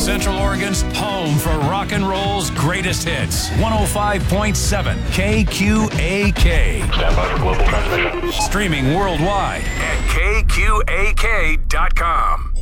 Central Oregon's home for rock and roll's greatest hits. 105.7 KQAK. Stand by for global transmission. Streaming worldwide at KQAK.com.